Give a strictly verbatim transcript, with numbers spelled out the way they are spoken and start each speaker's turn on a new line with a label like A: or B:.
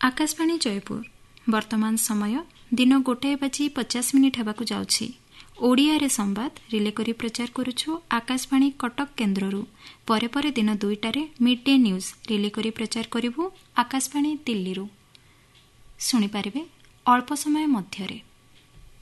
A: आकाशवाणी जयपुर वर्तमान समय दिन गोटाए बाजी पचास मिनिट हेबाकु जाउछि। ओडिया रे संवाद रिले करी प्रचार करुछु आकाशवाणी कटक केन्द्ररू। परे परे दिन दुईटारे मिड डे न्यूज रिले करी प्रचार करिबु आकाशवाणी दिल्ली रू। सुनि पारिबे अल्प समय मध्यरे।